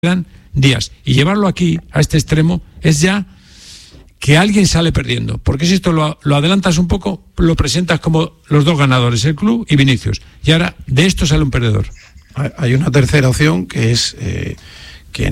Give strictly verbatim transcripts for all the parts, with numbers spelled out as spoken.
quedan días. Y llevarlo aquí, a este extremo, es ya que alguien sale perdiendo. Porque si esto lo, lo adelantas un poco, lo presentas como los dos ganadores, el club y Vinicius. Y ahora de esto sale un perdedor. Hay una tercera opción que es eh, que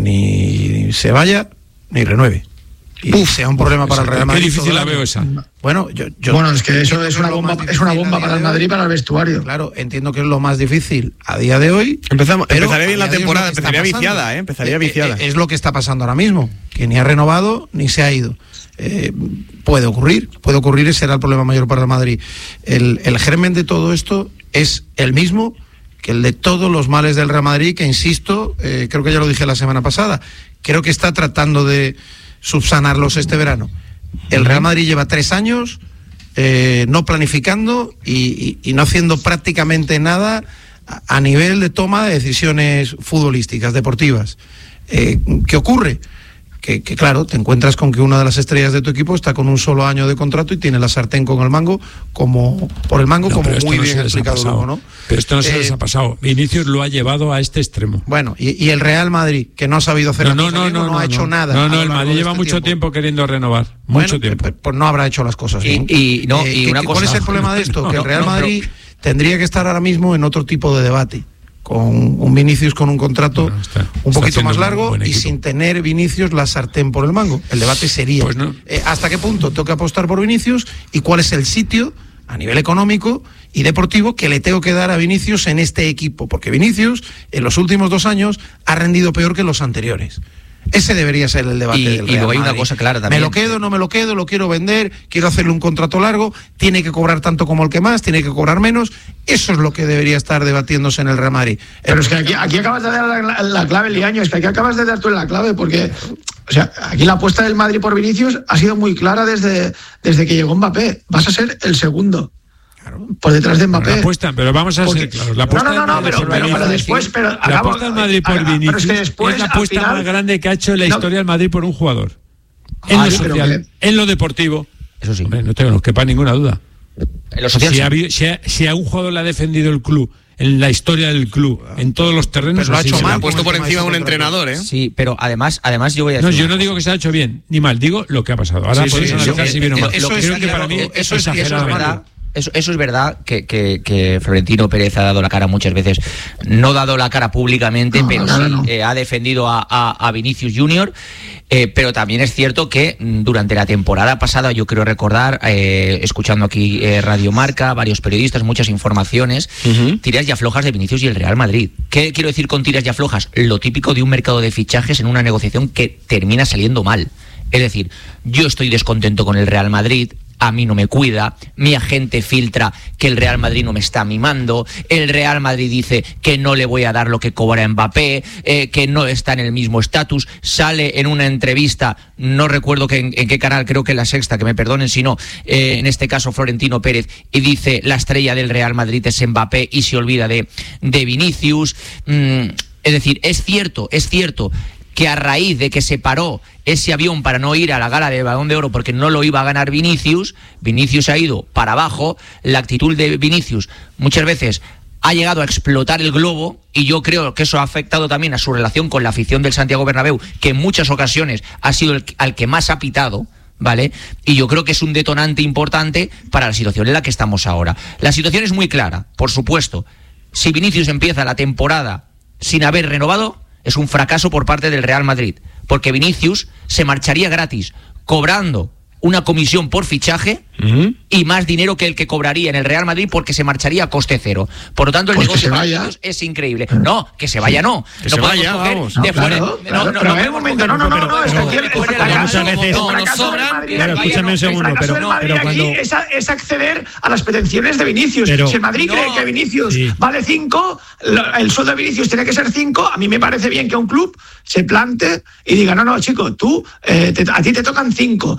ni se vaya ni renueve. Y Uf, sea un problema uf, para el Real Madrid. Qué difícil la veo esa. Bueno, yo, yo bueno, es que eso es una bomba, es una bomba para el Madrid y para el vestuario. Claro, entiendo que es lo más difícil a día de hoy. Empezamos, empezaría bien la temporada, empezaría viciada, ¿eh? Empezaría eh, viciada. Eh, es lo que está pasando ahora mismo, que ni ha renovado ni se ha ido. Eh, puede ocurrir, puede ocurrir y será el problema mayor para el Madrid. El, el germen de todo esto es el mismo que el de todos los males del Real Madrid, que insisto, eh, creo que ya lo dije la semana pasada, creo que está tratando de subsanarlos este verano. El Real Madrid lleva tres años eh, no planificando y, y, y no haciendo prácticamente nada a, a nivel de toma de decisiones futbolísticas, deportivas. Eh, ¿Qué ocurre? Que, que claro, te encuentras con que una de las estrellas de tu equipo está con un solo año de contrato y tiene la sartén con el mango, como por el mango, no, como muy no bien explicado luego, ¿no? Pero esto no se eh, les ha pasado. Vinicius lo ha llevado a este extremo. Bueno, y, y el Real Madrid, que no ha sabido hacer no, no, no, no, no, no ha hecho no, nada. No, no, el Madrid lleva este mucho tiempo. tiempo queriendo renovar. Bueno, mucho tiempo. Pues, pues no habrá hecho las cosas bien. Y, y, no, eh, y que, una que, cosa. ¿Cuál es el problema de esto? No, que el Real no, Madrid pero... tendría que estar ahora mismo en otro tipo de debate, con un Vinicius con un contrato bueno, está, un poquito más largo y sin tener Vinicius la sartén por el mango. El debate sería pues no. eh, ¿hasta qué punto tengo que apostar por Vinicius y cuál es el sitio a nivel económico y deportivo que le tengo que dar a Vinicius en este equipo? Porque Vinicius en los últimos dos años ha rendido peor que los anteriores. Ese debería ser el debate y, del Real y luego hay Madrid. Una cosa clara también. Me lo quedo, no me lo quedo, lo quiero vender, quiero hacerle un contrato largo, tiene que cobrar tanto como el que más, tiene que cobrar menos. Eso es lo que debería estar debatiéndose en el Real Madrid. Pero el... es que aquí, aquí acabas de dar la, la clave, Liaño, es que aquí acabas de dar tú la clave, porque o sea, aquí la apuesta del Madrid por Vinicius ha sido muy clara desde, desde que llegó Mbappé. Vas a ser el segundo. Por detrás de Mbappé. La apuesta, pero vamos a Porque, ser claros. La apuesta no, no, no, pero, pero, pero después. Pero, la apuesta del Madrid por Vinicius pero es, que después, es la apuesta final, más grande que ha hecho en la no, historia del Madrid por un jugador. En ah, lo sí, social, que... en lo deportivo. Eso sí. Hombre, no tengo nos quepa ninguna duda. En lo social. Si, ha, si, a, si a un jugador le ha defendido el club, en la historia del club, en todos los terrenos, pero lo ha hecho mal, ha puesto por encima de un entrenador, ¿eh? Sí, pero además, además yo voy a decir. No, yo no digo que se ha hecho bien ni mal, digo lo que ha pasado. Ahora sí, podéis sí, analizar sí, si bien o mal. Eso Creo es, que para mí eso es es exagerado. Eso, eso es verdad que, que, que Florentino Pérez ha dado la cara muchas veces, no ha dado la cara públicamente, no, pero no, sí no. Eh, ha defendido a, a, a Vinicius Junior, eh, pero también es cierto que durante la temporada pasada, yo creo recordar, eh, escuchando aquí eh, Radio Marca, varios periodistas, muchas informaciones, uh-huh. tiras y aflojas de Vinicius y el Real Madrid. ¿Qué quiero decir con tiras y aflojas? Lo típico de un mercado de fichajes en una negociación que termina saliendo mal. Es decir, yo estoy descontento con el Real Madrid, a mí no me cuida, mi agente filtra que el Real Madrid no me está mimando, el Real Madrid dice que no le voy a dar lo que cobra Mbappé, eh, que no está en el mismo estatus, sale en una entrevista, no recuerdo que en, en qué canal, creo que en La Sexta, que me perdonen si no, eh, en este caso Florentino Pérez, y dice la estrella del Real Madrid es Mbappé y se olvida de, de Vinicius. Mm, es decir, es cierto, es cierto que a raíz de que se paró ese avión para no ir a la gala del Balón de Oro porque no lo iba a ganar Vinicius, Vinicius ha ido para abajo, la actitud de Vinicius muchas veces ha llegado a explotar el globo y yo creo que eso ha afectado también a su relación con la afición del Santiago Bernabéu, que en muchas ocasiones ha sido el al que más ha pitado, ¿vale? Y yo creo que es un detonante importante para la situación en la que estamos ahora. La situación es muy clara, por supuesto. Si Vinicius empieza la temporada sin haber renovado, es un fracaso por parte del Real Madrid, porque Vinicius se marcharía gratis, cobrando una comisión por fichaje uh-huh. y más dinero que el que cobraría en el Real Madrid porque se marcharía a coste cero. Por lo tanto, el pues negocio para Vinicius es increíble. No, que se vaya no. Que no se vaya, vamos. De fuera, no, no, claro, no, pero no, a ver un momento, no, no, no, no, es que aquí el fracaso, no nos sobran. Claro, escúchame un segundo, pero, pero cuando es, a, es acceder a las pretensiones de Vinicius. Pero, si el Madrid no, cree que Vinicius sí. vale cinco, el sueldo de Vinicius tiene que ser cinco, a mí me parece bien que un club se plante y diga, no, no, chico, tú, eh, te, a ti te tocan cinco. Y si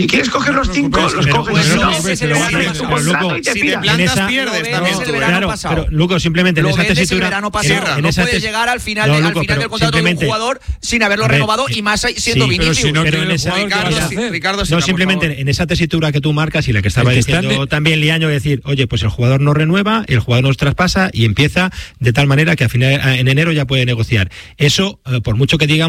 quieres coger los cinco, los pero, coges. pero, No, Luco, ves pero, el pero, verano pero, pasado Luco, y te si te piras. plantas, en esa- pierdes Lo también ves tú, el ¿eh? verano Claro, pasado. pero Luco, simplemente en Lo esa ves desde el tesitura. verano pasado. Sierra, en No esa puedes tes- llegar al final, No, de- al Luco, final pero del contrato de un simplemente- jugador sin haberlo A ver, renovado y más siendo sí, pero Vinicius. si no Pero tiene en el esa- jugador, ¿qué Ricardo, vas a sí, hacer? Ricardo, No, Sierra, por simplemente favor. en esa tesitura que tú marcas y la que estaba El que está diciendo de- también Liaño, decir, oye, pues el jugador no renueva, el jugador nos traspasa y empieza de tal manera que a final, en enero ya puede negociar. Eso, eh, por mucho que digan